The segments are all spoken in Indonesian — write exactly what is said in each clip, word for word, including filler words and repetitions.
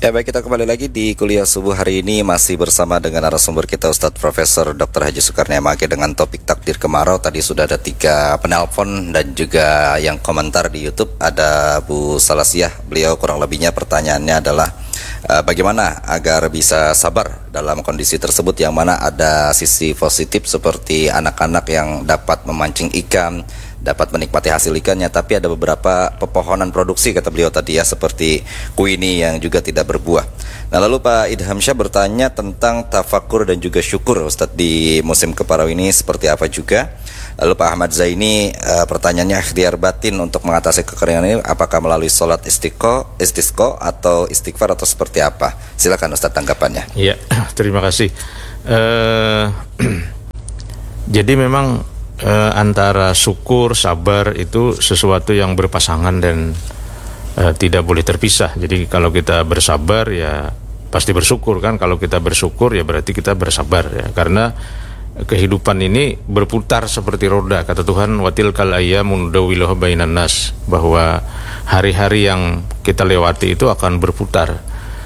Ya baik, kita kembali lagi di kuliah subuh hari ini masih bersama dengan narasumber kita Ustadz Profesor doktor Haji Soekarno M Age dengan topik takdir kemarau. Tadi sudah ada tiga penelpon dan juga yang komentar di YouTube. Ada Bu Salasiah, beliau kurang lebihnya pertanyaannya adalah uh, bagaimana agar bisa sabar dalam kondisi tersebut, yang mana ada sisi positif seperti anak-anak yang dapat memancing ikan, dapat menikmati hasil ikannya, tapi ada beberapa pepohonan produksi kata beliau tadi ya, seperti kuini yang juga tidak berbuah. Nah lalu Pak Idham Syah bertanya tentang tafakur dan juga syukur Ustadz di musim kemarau ini seperti apa juga. Lalu Pak Ahmad Zaini uh, pertanyaannya, ikhtiar batin untuk mengatasi kekeringan ini apakah melalui sholat istiqo, istisqo atau istighfar atau seperti apa? Silakan Ustadz tanggapannya. Iya, terima kasih. Uh, jadi memang Uh, antara syukur, sabar itu sesuatu yang berpasangan dan uh, tidak boleh terpisah. Jadi kalau kita bersabar ya pasti bersyukur kan. Kalau kita bersyukur ya berarti kita bersabar ya. Karena kehidupan ini berputar seperti roda. Kata Tuhan, watilkal ayyamun nudawiluha bainan nas, bahwa hari-hari yang kita lewati itu akan berputar.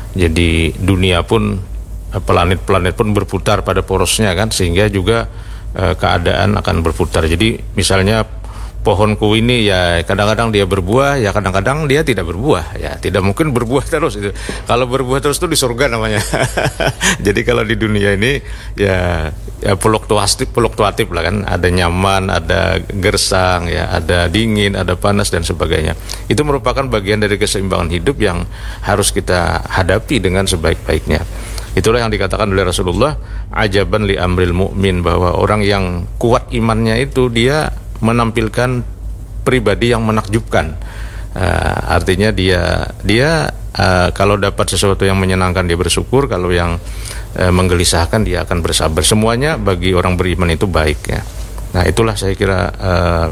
Jadi dunia pun, planet-planet pun berputar pada porosnya kan, sehingga juga keadaan akan berputar. Jadi misalnya pohon kuini ya kadang-kadang dia berbuah, ya kadang-kadang dia tidak berbuah. Ya tidak mungkin berbuah terus itu. Kalau berbuah terus itu di surga namanya. Jadi kalau di dunia ini ya, ya fluktuatif, fluktuatif lah kan. Ada nyaman, ada gersang, ya ada dingin, ada panas dan sebagainya. Itu merupakan bagian dari keseimbangan hidup yang harus kita hadapi dengan sebaik-baiknya. Itulah yang dikatakan oleh Rasulullah, ajaban li amril mu'min, bahwa orang yang kuat imannya itu dia menampilkan pribadi yang menakjubkan. Uh, artinya dia dia uh, kalau dapat sesuatu yang menyenangkan dia bersyukur, kalau yang uh, menggelisahkan dia akan bersabar. Semuanya bagi orang beriman itu baik ya. Nah itulah saya kira uh,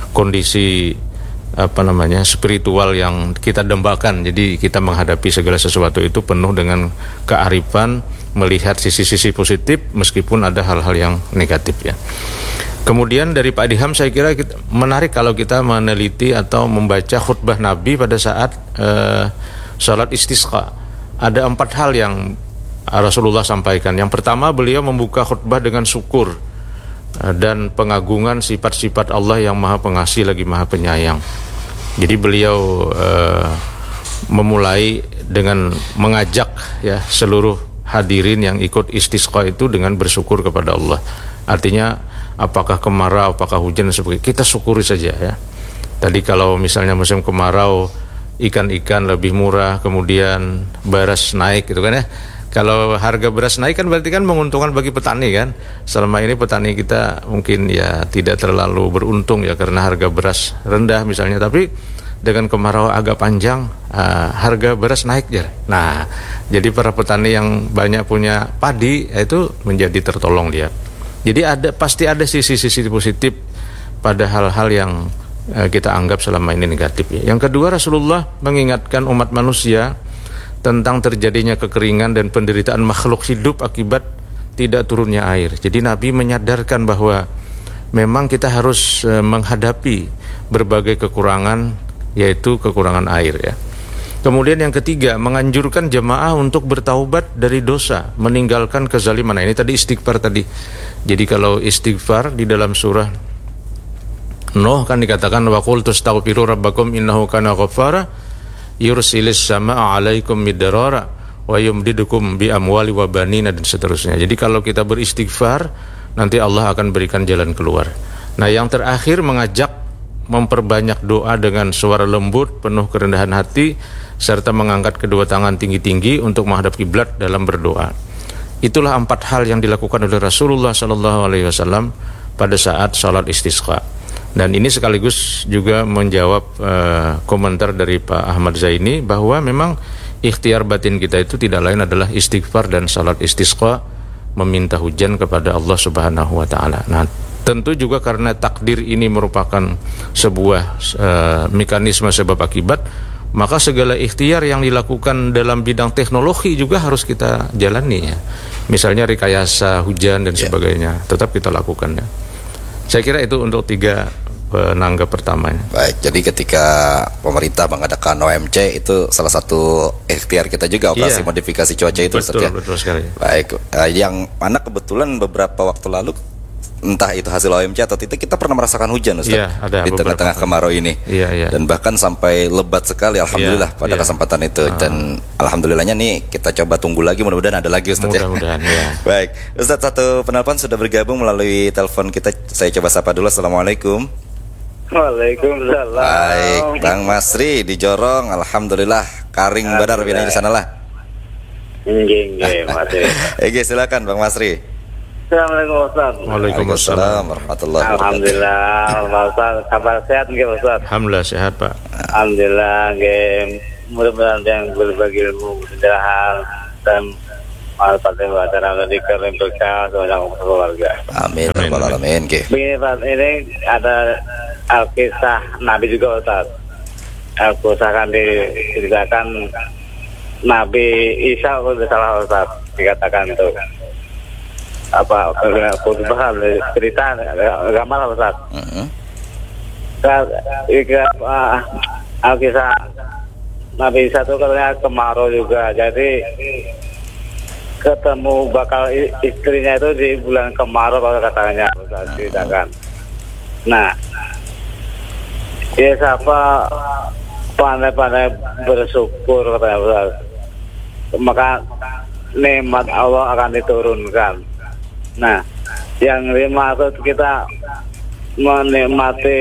kondisi apa namanya spiritual yang kita dambakan. Jadi kita menghadapi segala sesuatu itu penuh dengan kearifan, melihat sisi-sisi positif meskipun ada hal-hal yang negatif ya. Kemudian dari Pak Adham saya kira kita, menarik kalau kita meneliti atau membaca khutbah Nabi pada saat uh, salat istisqa. Ada empat hal yang Rasulullah sampaikan. Yang pertama, beliau membuka khutbah dengan syukur uh, dan pengagungan sifat-sifat Allah yang Maha Pengasih lagi Maha Penyayang. Jadi beliau uh, memulai dengan mengajak ya seluruh hadirin yang ikut istisqa itu dengan bersyukur kepada Allah. Artinya apakah kemarau, apakah hujan dan sebagainya, kita syukuri saja ya. Tadi kalau misalnya musim kemarau ikan-ikan lebih murah, kemudian beras naik gitu kan ya. Kalau harga beras naik kan berarti kan menguntungkan bagi petani kan. Selama ini petani kita mungkin ya tidak terlalu beruntung ya karena harga beras rendah misalnya. Tapi dengan kemarau agak panjang uh, harga beras naik ya. Nah jadi para petani yang banyak punya padi itu menjadi tertolong dia. Jadi ada pasti ada sisi-sisi positif pada hal-hal yang uh, kita anggap selama ini negatif ya. Yang kedua, Rasulullah mengingatkan umat manusia tentang terjadinya kekeringan dan penderitaan makhluk hidup akibat tidak turunnya air. Jadi Nabi menyadarkan bahwa memang kita harus e, menghadapi berbagai kekurangan, yaitu kekurangan air ya. Kemudian yang ketiga, menganjurkan jemaah untuk bertaubat dari dosa, meninggalkan kezaliman. Nah, ini tadi istighfar tadi. Jadi kalau istighfar di dalam surah Nuh kan dikatakan wa qul tastaghfiru rabbakum innahu kana ghaffara yursilis sama'a 'alaikum midrara wa yumdidukum bi amwali wa banina dan seterusnya. Jadi kalau kita beristighfar nanti Allah akan berikan jalan keluar. Nah, yang terakhir mengajak memperbanyak doa dengan suara lembut, penuh kerendahan hati serta mengangkat kedua tangan tinggi-tinggi untuk menghadap kiblat dalam berdoa. Itulah empat hal yang dilakukan oleh Rasulullah sallallahu alaihi wasallam pada saat salat istisqa. Dan ini sekaligus juga menjawab uh, komentar dari Pak Ahmad Zaini bahwa memang ikhtiar batin kita itu tidak lain adalah istighfar dan salat istisqa, meminta hujan kepada Allah Subhanahu wa taala. Nah, tentu juga karena takdir ini merupakan sebuah uh, mekanisme sebab akibat, maka segala ikhtiar yang dilakukan dalam bidang teknologi juga harus kita jalani ya. Misalnya rekayasa hujan dan sebagainya, tetap kita lakukan ya. Saya kira itu untuk tiga penanggap pertamanya. Baik, jadi ketika pemerintah mengadakan O M C itu salah satu ikhtiar kita juga operasi Iya. modifikasi cuaca itu, Ustaz, Betul, ya. betul sekali. Baik, eh, yang mana kebetulan beberapa waktu lalu entah itu hasil O M C atau tidak, kita pernah merasakan hujan, Ustaz, Iya, ada di beberapa tengah-tengah kali. kemarau ini. Iya, iya. Dan bahkan sampai lebat sekali, alhamdulillah, Iya, pada iya. kesempatan itu. Dan alhamdulillahnya nih kita coba tunggu lagi, mudah-mudahan ada lagi, Ustaz, ya. Mudah-mudahan, ya. Baik, Ustaz, satu penelpon sudah bergabung melalui telepon kita. Saya coba sapa dulu. Assalamualaikum. Waalaikumsalam. Baik, Bang Masri di Jorong, alhamdulillah kering badar binanya di sana lah. Nggih, nggih, Mas. Oke, silakan Bang Masri. Assalamualaikum Ustaz. Waalaikumsalam. warahmatullahi wabarakatuh. Alhamdulillah, Pak Ustaz, kabar sehat nggih Ustaz? Alhamdulillah sehat, Pak. Alhamdulillah, nggih. Mudah-mudahan yang berbagi ilmu pencerahan dan manfaat yang acara dikir berkah semuanya keluarga. Amin, Amin, rabbal alamin. Oke. Begini Pak, ini ada Alkisah Nabi juga Ustaz. Alkisah kan diceritakan Nabi Isa kalau tidak salah Ustaz, dikatakan itu apa khutbah cerita gambar Ustaz. Mhm. Kan Alkisah Nabi Isa itu katanya kemarau juga, jadi ketemu bakal istrinya itu di bulan kemarau kalau katanya Ustaz ceritakan. Nah, ya siapa pandai-pandai bersyukur katanya Ustaz, maka nikmat Allah akan diturunkan. Nah, yang dimaksud kita menikmati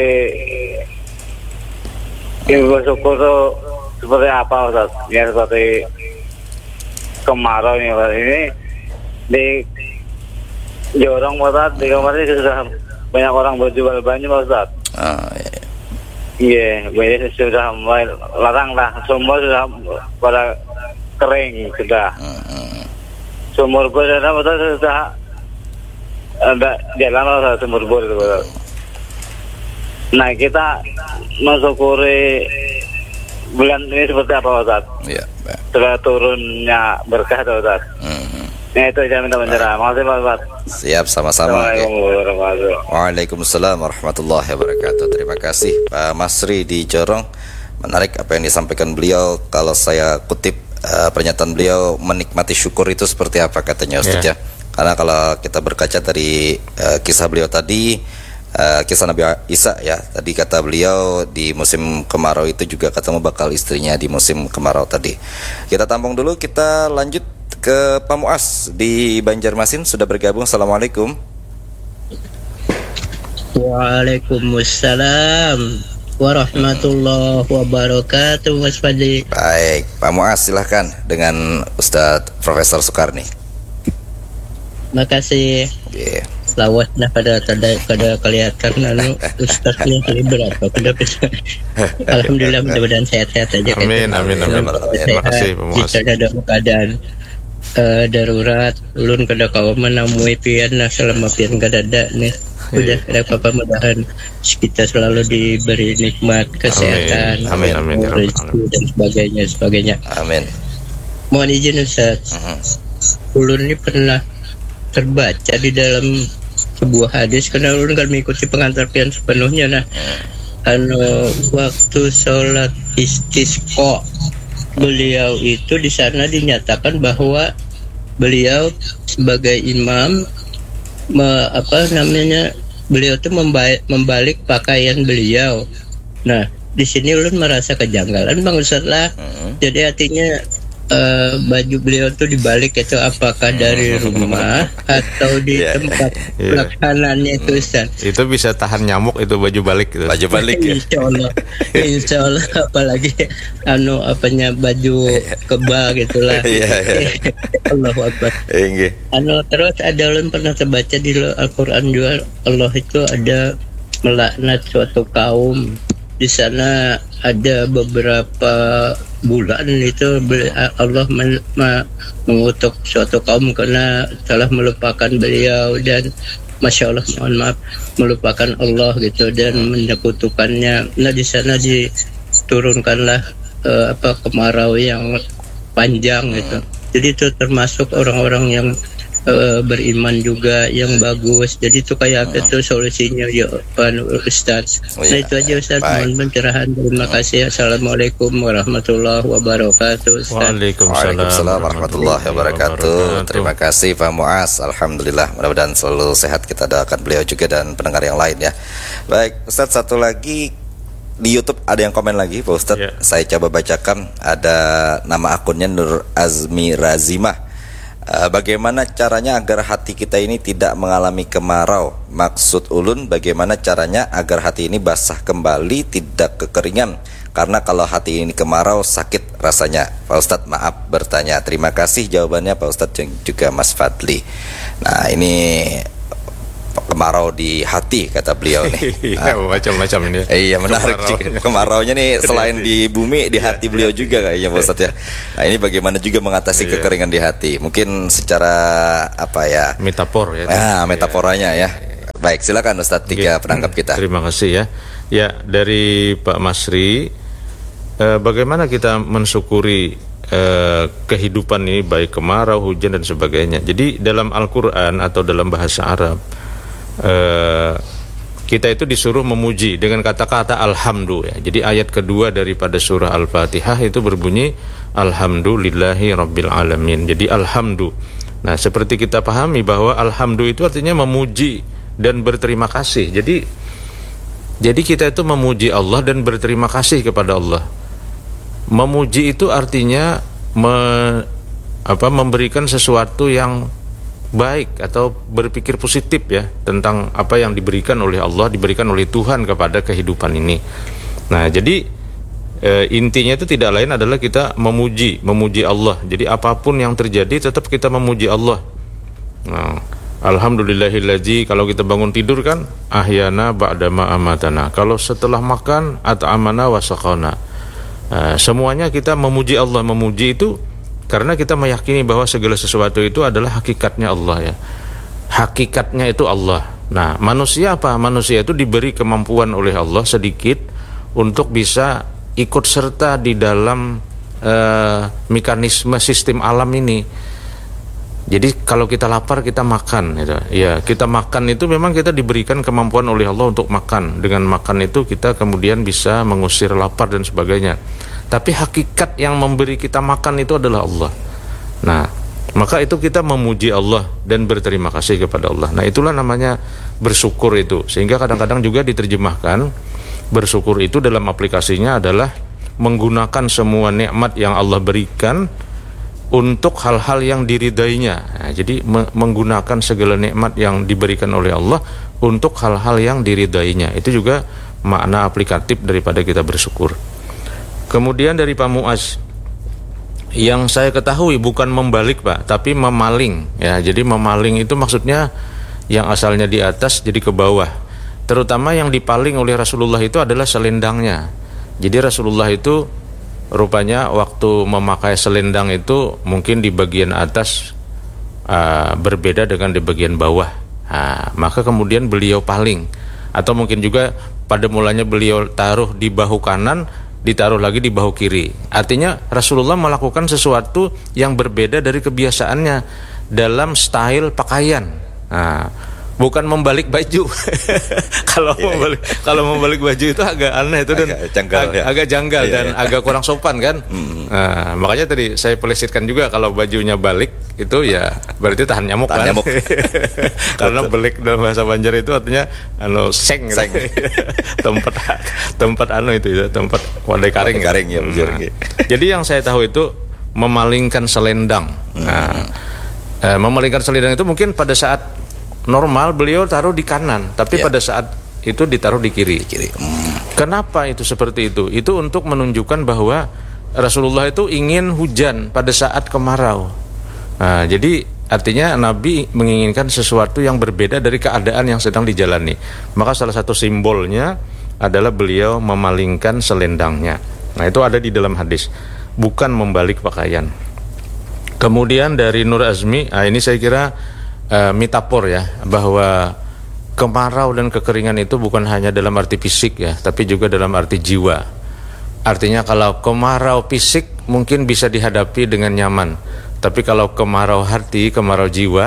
yang bersyukur itu seperti apa Ustaz? Ya seperti kemarau ini Ustaz. Ini di Jorong Ustaz, di kemarin sudah banyak orang berjual banyak Ustaz. Ah, iya. Iya, yeah, sudah mulai larang lah, semua sudah pada kering sudah. Mhm. Sumur bor sudah betul sudah ada jalan lah sumur bor itu betul. Nah kita mensyukuri bulan ini seperti apa Ustaz? Iya, baik. Sudah turunnya berkah Ustaz. Mhm. Nah itu saya minta pencerahan. Makasih Pak Ustaz. Siap, sama-sama. Oke. Assalamualaikum warahmatullahi wabarakatuh. Waalaikumsalam warahmatullahi wabarakatuh. Terima kasih Pak Masri di Jorong. Menarik apa yang disampaikan beliau. Kalau saya kutip uh, pernyataan beliau, menikmati syukur itu seperti apa katanya Ustaz, Ya. ya. Karena kalau kita berkaca dari uh, kisah beliau tadi, uh, kisah Nabi Isa ya, tadi kata beliau di musim kemarau itu juga ketemu bakal istrinya di musim kemarau tadi. Kita tampung dulu, kita lanjut ke Pak Muas di Banjarmasin sudah bergabung. Assalamualaikum. Waalaikumsalam warahmatullahi wabarakatuh, Mas Fadli. Baik, Pak Muas silahkan dengan Ustadz Profesor Sukarni. Makasih. Yeah. Lawatnya pada pada pada kelihatan anu ustaznya ini berapa pada alhamdulillah mudah-mudahan sehat-sehat aja. Amin, amin, amin. Terima kasih, Pak Muas. Jika ada keadaan uh, darurat ulun kada kawa menamui pian nah selama pian kada ada nih udah ada apa-apa, mudahan kita selalu diberi nikmat kesehatan, Amin, amin, ya Rabbal rezeki dan sebagainya sebagainya. Amin. Mohon izin Ustaz, Mhm. ulun ini pernah terbaca di dalam sebuah hadis, karena ulun kan mengikuti pengantar pian sepenuhnya. Nah, anu waktu sholat istisqa beliau itu di sana dinyatakan bahwa beliau sebagai imam me, apa namanya beliau itu membalik, membalik pakaian beliau. Nah, di sini ulun merasa kejanggalan Bang Ustaz lah. Mhm. Jadi artinya eh, baju beliau tuh dibalik itu apakah dari rumah atau di Iya. tempat Iya. pelaksanaannya itu Ustaz? Itu bisa tahan nyamuk itu baju balik gitu. Baju balik ya. Insya Allah, Insya Allah, apalagi anu apanya baju kebal gitulah. Iya, iya. Allahu Akbar. Inggih. Anu terus ada ulun pernah terbaca di Al-Quran juga, Allah itu ada melaknat suatu kaum. Di sana ada beberapa bulan itu beli- Allah men, ma, mengutuk suatu kaum karena telah melupakan beliau dan Masya Allah, mohon maaf, melupakan Allah gitu dan menyekutukannya. Nah di sana diturunkanlah eh, apa kemarau yang panjang gitu. Jadi itu termasuk orang-orang yang uh, beriman juga yang bagus. Jadi itu kayak apa Hmm. tuh solusinya ya Pak Ustaz. Oh, Nah iya. itu aja Ustaz, Baik. mohon pencerahan. Terima kasih. Assalamualaikum warahmatullahi wabarakatuh Ustaz. Waalaikumsalam warahmatullahi wabarakatuh. Terima kasih Pak Muaz. Alhamdulillah, mudah-mudahan selalu sehat. Kita doakan beliau juga dan pendengar yang lain ya. Baik, Ustadz, satu lagi di YouTube ada yang komen lagi Pak Ustadz. Ya. Saya coba bacakan. Ada nama akunnya Nur Azmi Razimah. Uh, bagaimana caranya agar hati kita ini tidak mengalami kemarau? Maksud ulun, bagaimana caranya agar hati ini basah kembali, tidak kekeringan? Karena kalau hati ini kemarau, sakit rasanya. Pak Ustadz, maaf bertanya. Terima kasih jawabannya Pak Ustadz dan juga Mas Fadli. Nah, ini kemarau di hati kata beliau nih. Iya, macam-macam ini. Eh, iya, menarik Kemarau. juga. Kemaraunya nih selain di bumi, di hati beliau juga kayaknya Pak Ustadz ya. Nah, ini bagaimana juga mengatasi Iya. kekeringan di hati? Mungkin secara apa ya? Metafor ya. Ah, metaforanya ya. Baik, silakan Ustadz, tiga Oke. penangkap kita. Terima kasih ya. Ya, dari Pak Masri, eh, bagaimana kita mensyukuri eh, kehidupan ini, baik kemarau, hujan dan sebagainya. Jadi dalam Al-Quran atau dalam bahasa Arab, eh, kita itu disuruh memuji dengan kata-kata alhamdu ya. Jadi ayat kedua daripada surah Al-Fatihah itu berbunyi alhamdulillahi rabbil alamin. Jadi alhamdu. Nah, seperti kita pahami bahwa alhamdu itu artinya memuji dan berterima kasih. Jadi jadi kita itu memuji Allah dan berterima kasih kepada Allah. Memuji itu artinya me, apa, memberikan sesuatu yang baik atau berpikir positif ya tentang apa yang diberikan oleh Allah, diberikan oleh Tuhan kepada kehidupan ini. Nah, jadi e, intinya itu tidak lain adalah kita memuji, memuji Allah. Jadi apapun yang terjadi tetap kita memuji Allah. Nah, alhamdulillahilladzi, kalau kita bangun tidur kan ahyana ba'dama amatana. Kalau setelah makan at'amana wa saqana. Nah, semuanya kita memuji Allah. Memuji itu karena kita meyakini bahwa segala sesuatu itu adalah hakikatnya Allah ya. Hakikatnya itu Allah. Nah, manusia apa? Manusia itu diberi kemampuan oleh Allah sedikit untuk bisa ikut serta di dalam uh, mekanisme sistem alam ini. Jadi kalau kita lapar kita makan gitu. Ya, kita makan itu memang kita diberikan kemampuan oleh Allah untuk makan. Dengan makan itu kita kemudian bisa mengusir lapar dan sebagainya. Tapi hakikat yang memberi kita makan itu adalah Allah. Nah, maka itu kita memuji Allah dan berterima kasih kepada Allah. Nah, itulah namanya bersyukur itu. Sehingga kadang-kadang juga diterjemahkan bersyukur itu dalam aplikasinya adalah menggunakan semua nikmat yang Allah berikan untuk hal-hal yang diridainya. Nah, jadi me- menggunakan segala nikmat yang diberikan oleh Allah untuk hal-hal yang diridainya. Itu juga makna aplikatif daripada kita bersyukur. Kemudian dari Pak Muaz, yang saya ketahui bukan membalik Pak, tapi memaling ya. Jadi memaling itu maksudnya yang asalnya di atas jadi ke bawah. Terutama yang dipaling oleh Rasulullah itu adalah selendangnya. Jadi Rasulullah itu rupanya waktu memakai selendang itu mungkin di bagian atas uh, berbeda dengan di bagian bawah. Nah, maka kemudian beliau paling, atau mungkin juga pada mulanya beliau taruh di bahu kanan, ditaruh lagi di bahu kiri. Artinya Rasulullah melakukan sesuatu yang berbeda dari kebiasaannya dalam style pakaian. Nah, bukan membalik baju. Kalau Iya, membalik iya. kalau membalik baju itu agak aneh itu dan Agak janggal, ag- ya. agak janggal Iya, dan iya. agak kurang sopan kan. Nah, makanya tadi saya pelesitkan juga kalau bajunya balik itu ya berarti tahan nyamuk Tahan kan. nyamuk. Karena belik dalam bahasa Banjar itu artinya anu seng, gitu. Seng. tempat tempat anu itu ya, tempat wadai karing. Wadai karing, ya, Nah, betul. jadi yang saya tahu itu memalingkan selendang. Nah, eh, memalingkan selendang itu mungkin pada saat normal beliau taruh di kanan, tapi Ya. pada saat itu ditaruh di kiri. Kiri. Hmm. Kenapa itu seperti itu? Itu untuk menunjukkan bahwa Rasulullah itu ingin hujan pada saat kemarau. Nah, jadi artinya Nabi menginginkan sesuatu yang berbeda dari keadaan yang sedang dijalani. Maka salah satu simbolnya adalah beliau memalingkan selendangnya. Nah, itu ada di dalam hadis, bukan membalik pakaian. Kemudian dari Nur Azmi, nah ini saya kira uh, metafor ya, bahwa kemarau dan kekeringan itu bukan hanya dalam arti fisik ya, tapi juga dalam arti jiwa. Artinya kalau kemarau fisik mungkin bisa dihadapi dengan nyaman, tapi kalau kemarau hati, kemarau jiwa,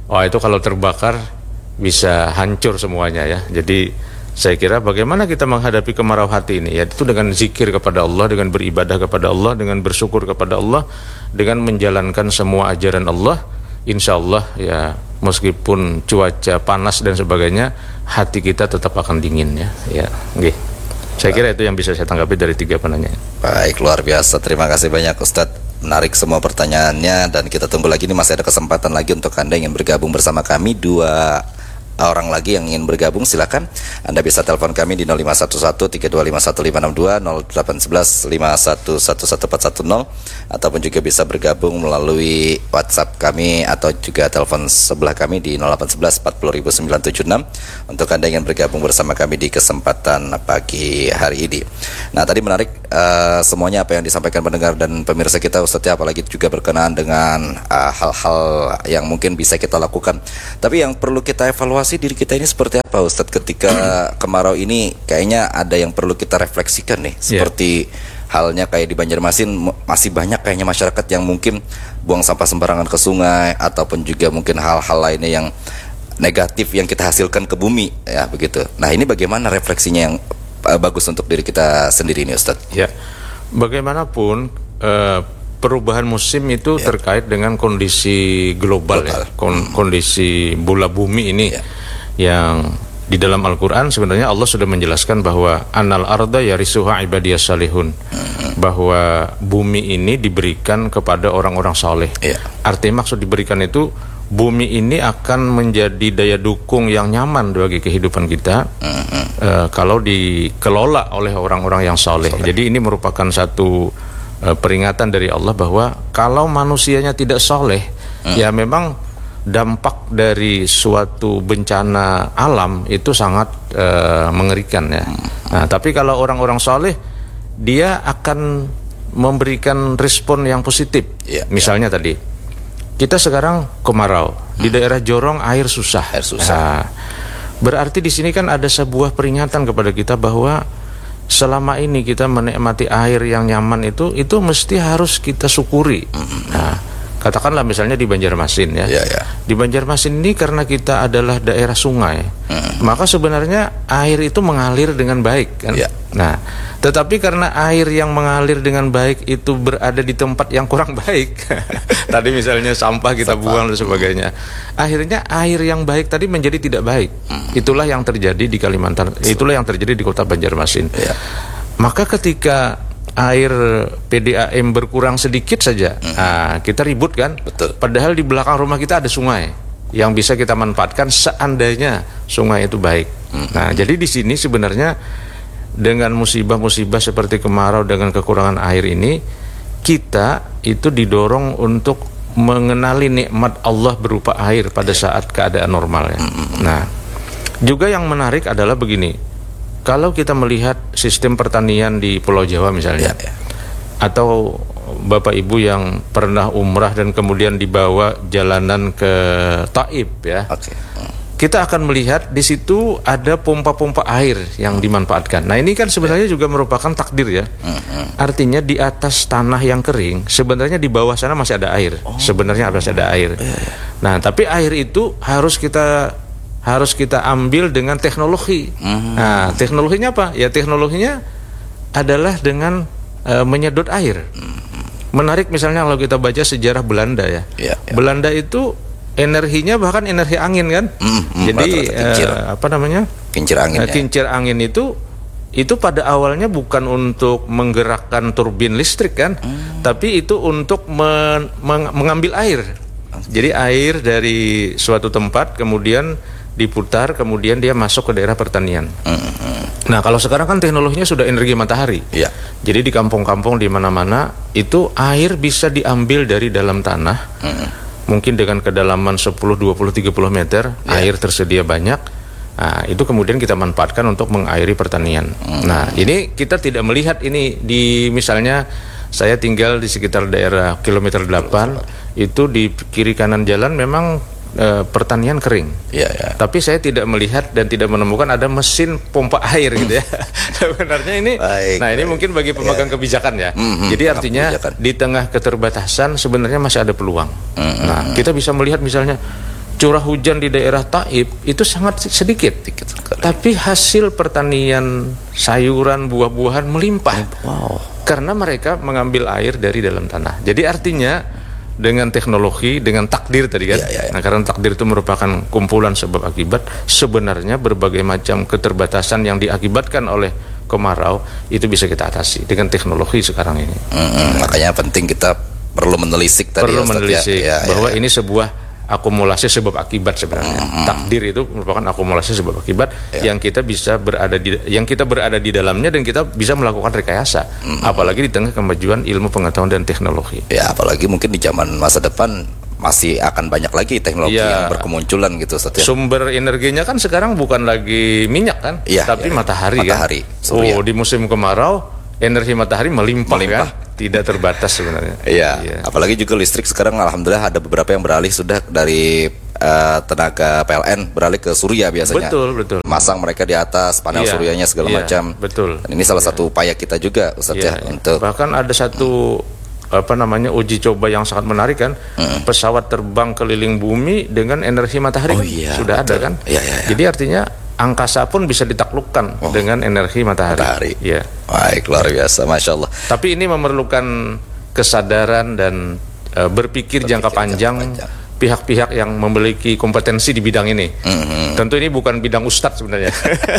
oh itu kalau terbakar bisa hancur semuanya ya. Jadi saya kira bagaimana kita menghadapi kemarau hati ini, yaitu dengan zikir kepada Allah, dengan beribadah kepada Allah, dengan bersyukur kepada Allah, dengan menjalankan semua ajaran Allah. Insya Allah ya, meskipun cuaca panas dan sebagainya, hati kita tetap akan dingin ya. Ya, okay. Saya kira itu yang bisa saya tanggapi dari tiga penanya. Baik, luar biasa. Terima kasih banyak Ustadz. Menarik semua pertanyaannya, dan kita tunggu lagi nih, masih ada kesempatan lagi untuk Anda yang ingin bergabung bersama kami. Dua orang lagi yang ingin bergabung, silakan Anda bisa telepon kami di nol lima satu satu tiga dua lima satu lima enam dua, nol delapan satu satu lima satu satu satu empat satu nol, ataupun juga bisa bergabung melalui WhatsApp kami atau juga telepon sebelah kami di nol delapan satu satu empat nol sembilan tujuh enam untuk Anda yang ingin bergabung bersama kami di kesempatan pagi hari ini. Nah, tadi menarik uh, semuanya apa yang disampaikan pendengar dan pemirsa kita, Ustadz, apalagi juga berkenaan dengan uh, hal-hal yang mungkin bisa kita lakukan. Tapi yang perlu kita evaluasi diri kita ini seperti apa, Ustadz, ketika kemarau ini kayaknya ada yang perlu kita refleksikan nih. Seperti yeah. halnya kayak di Banjarmasin, masih banyak kayaknya masyarakat yang mungkin buang sampah sembarangan ke sungai, ataupun juga mungkin hal-hal lainnya yang negatif yang kita hasilkan ke bumi ya, begitu. Nah, ini bagaimana refleksinya yang uh, bagus untuk diri kita sendiri ini, Ustadz? Ya, bagaimanapun uh, perubahan musim itu ya. terkait dengan kondisi global, global. ya, Kon- kondisi bola bumi ini ya. yang di dalam Al-Quran sebenarnya Allah sudah menjelaskan bahwa anal arda yarisuha ibadiyas salihun, hmm. bahwa bumi ini diberikan kepada orang-orang saleh. Ya. Artinya maksud diberikan itu bumi ini akan menjadi daya dukung yang nyaman bagi kehidupan kita hmm. uh, kalau dikelola oleh orang-orang yang saleh. Jadi ini merupakan satu uh, peringatan dari Allah bahwa kalau manusianya tidak saleh, hmm. ya memang dampak dari suatu bencana alam itu sangat uh, mengerikan ya. Nah, tapi kalau orang-orang saleh, dia akan memberikan respon yang positif. Ya, Misalnya ya. tadi kita sekarang kemarau, hmm. di daerah Jorong air susah. Air susah. Nah, berarti di sini kan ada sebuah peringatan kepada kita bahwa selama ini kita menikmati air yang nyaman itu, itu mesti harus kita syukuri. Hmm. Nah, katakanlah misalnya di Banjarmasin ya. Ya, ya. Di Banjarmasin ini karena kita adalah daerah sungai, hmm. maka sebenarnya air itu mengalir dengan baik kan. Ya. Nah, tetapi karena air yang mengalir dengan baik itu berada di tempat yang kurang baik, tadi misalnya sampah kita sampah. buang dan sebagainya, akhirnya air yang baik tadi menjadi tidak baik. Hmm. Itulah yang terjadi di Kalimantan, so. itulah yang terjadi di kota Banjarmasin. Ya. Maka ketika air P D A M berkurang sedikit saja, hmm. nah, kita ribut kan. Betul. Padahal di belakang rumah kita ada sungai yang bisa kita manfaatkan seandainya sungai itu baik. Hmm. Nah, jadi di sini sebenarnya dengan musibah-musibah seperti kemarau dengan kekurangan air ini, kita itu didorong untuk mengenali nikmat Allah berupa air pada saat keadaan normal ya. Hmm. Nah, juga yang menarik adalah begini. Kalau kita melihat sistem pertanian di Pulau Jawa misalnya, ya, ya. atau Bapak Ibu yang pernah umrah dan kemudian dibawa jalanan ke Taif ya, okay. hmm. kita akan melihat di situ ada pompa-pompa air yang dimanfaatkan. Nah, ini kan sebenarnya ya. juga merupakan takdir ya. Hmm. Artinya di atas tanah yang kering, sebenarnya di bawah sana masih ada air. Oh. Sebenarnya masih ada air. Ya, ya. Nah, tapi air itu harus kita harus kita ambil dengan teknologi. Mm-hmm. Nah, teknologinya apa? Ya teknologinya adalah dengan uh, menyedot air. Mm-hmm. Menarik misalnya kalau kita baca sejarah Belanda ya. Yeah, yeah. Belanda itu energinya bahkan energi angin kan. Mm-hmm. Jadi uh, apa namanya? Kincir angin. Uh, kincir angin itu itu pada awalnya bukan untuk menggerakkan turbin listrik kan, mm. tapi itu untuk men- meng- mengambil air. Jadi air dari suatu tempat kemudian diputar, kemudian dia masuk ke daerah pertanian. Mm-hmm. Nah, kalau sekarang kan teknologinya sudah energi matahari. Yeah. Jadi di kampung-kampung di mana-mana itu air bisa diambil dari dalam tanah. Mm-hmm. Mungkin dengan kedalaman sepuluh, dua puluh, tiga puluh meter, yeah. air tersedia banyak. Nah, itu kemudian kita manfaatkan untuk mengairi pertanian. Mm-hmm. Nah, ini kita tidak melihat ini di misalnya saya tinggal di sekitar daerah kilometer delapan, itu di kiri kanan jalan memang Uh, pertanian kering, ya, ya. Tapi saya tidak melihat dan tidak menemukan ada mesin pompa air gitu ya. Sebenarnya ini, baik, nah ini baik. mungkin bagi pemegang ya. kebijakan ya. Mm-hmm. Jadi artinya kebijakan. Di tengah keterbatasan sebenarnya masih ada peluang. Mm-hmm. Nah, kita bisa melihat misalnya curah hujan di daerah Taif itu sangat sedikit, tapi hasil pertanian sayuran buah-buahan melimpah. Wow. Karena mereka mengambil air dari dalam tanah. Jadi artinya dengan teknologi, dengan takdir tadi kan. Ya, ya, ya. Nah, karena takdir itu merupakan kumpulan sebab akibat, sebenarnya berbagai macam keterbatasan yang diakibatkan oleh kemarau itu bisa kita atasi dengan teknologi sekarang ini. Mm-hmm. Makanya penting kita perlu menelisik tadi. Perlu ya, menelisik ya, ya, bahwa ya. ini sebuah akumulasi sebab akibat sebenarnya. Mm-hmm. Takdir itu merupakan akumulasi sebab akibat ya. yang kita bisa berada di yang kita berada di dalamnya dan kita bisa melakukan rekayasa. Mm-hmm. Apalagi di tengah kemajuan ilmu pengetahuan dan teknologi. Ya, apalagi mungkin di zaman masa depan masih akan banyak lagi teknologi ya. yang berkemunculan gitu, Ustaz, ya. Sumber energinya kan sekarang bukan lagi minyak kan, ya, tapi ya, matahari, matahari kan. Oh, di musim kemarau energi matahari melimpah, melimpah. kan. Tidak terbatas sebenarnya. Iya. Ya. Apalagi juga listrik sekarang alhamdulillah ada beberapa yang beralih sudah dari uh, tenaga P L N beralih ke surya biasanya. Betul, betul. Masang mereka di atas panel ya. suryanya segala ya. macam. Betul. Dan ini salah ya. satu upaya kita juga, Ustaz, ya, ya. untuk bahkan ada satu hmm. apa namanya uji coba yang sangat menarik kan, hmm. pesawat terbang keliling bumi dengan energi matahari. Oh, kan? iya, Sudah betul. ada kan. Ya, ya, ya. Jadi artinya angkasa pun bisa ditaklukkan oh. dengan energi matahari. matahari. Ya. Baik, luar biasa, Masya Allah. Tapi ini memerlukan kesadaran dan uh, berpikir, berpikir jangka panjang, jangka panjang pihak-pihak yang memiliki kompetensi di bidang ini. Mm-hmm. Tentu ini bukan bidang ustadz sebenarnya.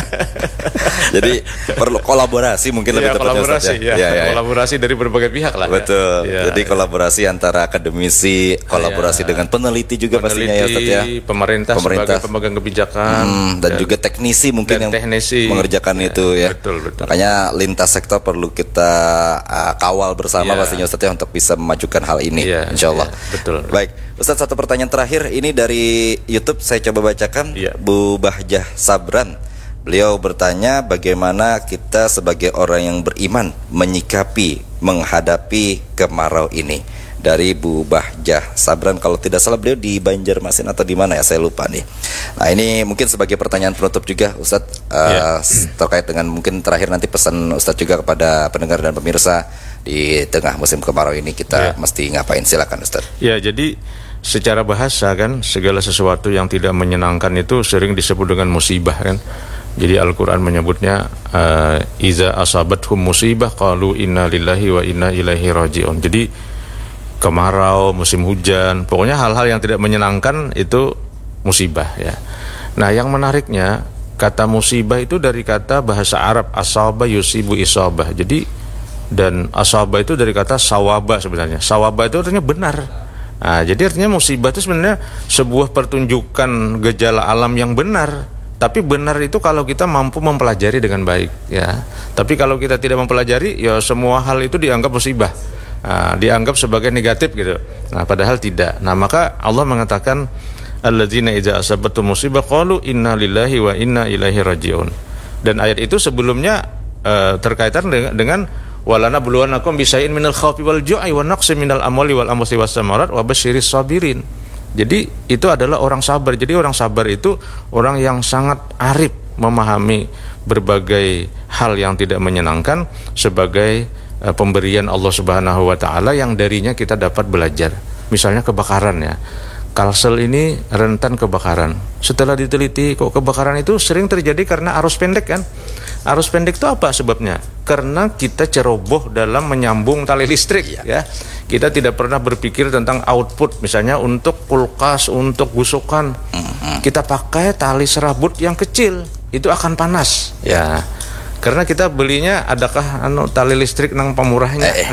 Jadi perlu kolaborasi mungkin ya, lebih tepatnya, kolaborasi, Ustaz, ya. Ya, ya, kolaborasi dari berbagai pihak lah. Betul. Ya. Jadi ya. kolaborasi antara akademisi, kolaborasi ya. dengan peneliti juga peneliti, pastinya ya, Ustaz, ya. Pemerintah, pemerintah sebagai pemegang kebijakan hmm, dan ya. juga teknisi mungkin yang teknisi. mengerjakan ya, itu ya. Betul, betul. Makanya lintas sektor perlu kita uh, kawal bersama ya. pastinya, Ustaz, ya, untuk bisa memajukan hal ini, ya, insyaallah. Ya, betul. Baik, Ustaz, satu pertanyaan terakhir ini dari YouTube, saya coba bacakan. Ya. Bu Bahjah Sabran, beliau bertanya bagaimana kita sebagai orang yang beriman menyikapi, menghadapi kemarau ini. Dari Bu Bahjah Sabran, kalau tidak salah beliau di Banjarmasin atau di mana ya, saya lupa nih. Nah, ini mungkin sebagai pertanyaan penutup juga, Ustadz, uh, ya. terkait dengan mungkin terakhir nanti pesan Ustadz juga kepada pendengar dan pemirsa di tengah musim kemarau ini kita ya. mesti ngapain, silakan Ustadz. Ya, jadi secara bahasa kan segala sesuatu yang tidak menyenangkan itu sering disebut dengan musibah kan. Jadi Al-Quran menyebutnya uh, iza asabathum musibah qalu inna lillahi wa inna ilaihi raji'un. Jadi kemarau, musim hujan, pokoknya hal-hal yang tidak menyenangkan itu musibah ya. Nah, yang menariknya kata musibah itu dari kata bahasa Arab asaba yusibu isabah. Jadi dan asaba itu dari kata sawaba sebenarnya. Sawaba itu artinya benar. Nah, jadi artinya musibah itu sebenarnya sebuah pertunjukan gejala alam yang benar. Tapi benar itu kalau kita mampu mempelajari dengan baik ya. Tapi kalau kita tidak mempelajari, ya semua hal itu dianggap musibah. Nah, dianggap sebagai negatif gitu. Nah, padahal tidak. Nah, maka Allah mengatakan alladzina idza asabatum musibah qalu inna lillahi wa inna ilaihi raji'un. Dan ayat itu sebelumnya uh, terkaitan dengan, dengan walana buluwanakum bisain minal khawfi wal ju'i wa naqsi minal amwali wal anfusi was samarat wa basyiris sabirin. Jadi itu adalah orang sabar. Jadi orang sabar itu orang yang sangat arif memahami berbagai hal yang tidak menyenangkan sebagai uh, pemberian Allah Subhanahu wa taala yang darinya kita dapat belajar. Misalnya kebakaran ya. Kalsel ini rentan kebakaran. Setelah diteliti kok kebakaran itu sering terjadi karena arus pendek kan? Arus pendek itu apa sebabnya? Karena kita ceroboh dalam menyambung tali listrik ya. ya. Kita tidak pernah berpikir tentang output, misalnya untuk kulkas, untuk gusukan. Mm-hmm. Kita pakai tali serabut yang kecil, itu akan panas. Ya. Karena kita belinya adakah anu tali listrik nang pemurahnya. Eh,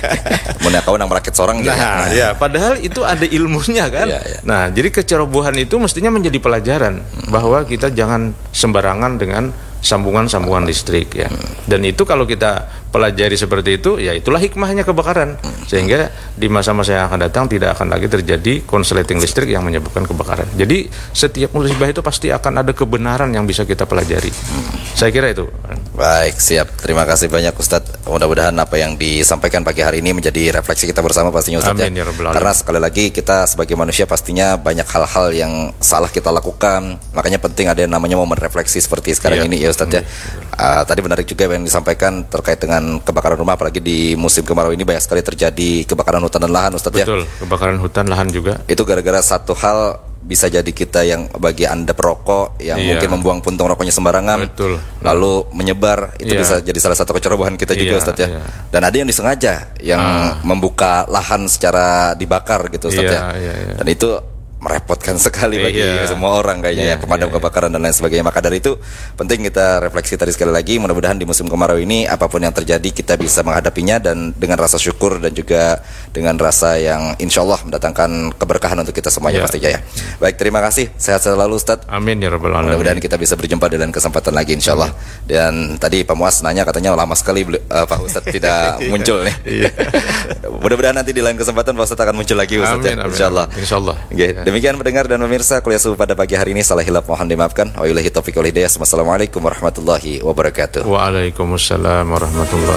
Mun kau nang merakit sorang nah, nah, ya, padahal itu ada ilmunya kan. Ya, ya. Nah, jadi kecerobohan itu mestinya menjadi pelajaran hmm. bahwa kita jangan sembarangan dengan sambungan-sambungan listrik ya. Dan itu kalau kita pelajari seperti itu, ya itulah hikmahnya kebakaran. Sehingga di masa-masa yang akan datang tidak akan lagi terjadi konsleting listrik yang menyebabkan kebakaran. Jadi setiap musibah itu pasti akan ada kebenaran yang bisa kita pelajari. Saya kira itu. Baik, siap. Terima kasih banyak Ustadz. Mudah-mudahan apa yang disampaikan pagi hari ini menjadi refleksi kita bersama pastinya Ustadz. Amin, ya. Ya Karena sekali lagi kita sebagai manusia pastinya banyak hal-hal yang salah kita lakukan. Makanya penting ada yang namanya momen refleksi seperti sekarang ya. ini ya Ustadz ya. Uh, tadi menarik juga yang disampaikan terkait dengan kebakaran rumah, apalagi di musim kemarau ini banyak sekali terjadi kebakaran hutan dan lahan Ustadz. Betul, ya. Kebakaran hutan lahan juga. Itu gara-gara satu hal bisa jadi kita yang bagi Anda perokok yang Iya. mungkin membuang puntung rokoknya sembarangan, Betul. lalu menyebar, itu Iya. bisa jadi salah satu kecerobohan kita juga Iya, Ustadz ya. iya. Dan ada yang disengaja yang Ah. membuka lahan secara dibakar gitu Ustadz Iya, ya. iya, iya. Dan itu merepotkan sekali bagi Iya. semua orang kayaknya ya, Iya, pemadam iya, iya. kebakaran dan lain sebagainya. Maka dari itu penting kita refleksi tadi sekali lagi, mudah-mudahan di musim kemarau ini apapun yang terjadi kita bisa menghadapinya dan dengan rasa syukur dan juga dengan rasa yang insya Allah mendatangkan keberkahan untuk kita semuanya Iya. pastinya ya. Baik, terima kasih, sehat selalu Ustadz. Amin ya rabbal alamin. Mudah-mudahan kita bisa berjumpa dengan kesempatan lagi insya Allah. Dan tadi Pak Muas nanya katanya lama sekali beli- uh, Pak Ustadz tidak muncul nih. Iya. Mudah-mudahan nanti di lain kesempatan Pak Ustadz akan muncul lagi Ustadz ya, Amin, amin, insya Allah. amin. Insya Allah. Oke, demikian pendengar dan pemirsa kuliah subuh pada pagi hari ini, salah hilap mohon dimaafkan. Wabillahi taufiq wal hidayah. Wassalamualaikum warahmatullahi wabarakatuh. Waalaikumsalam warahmatullahi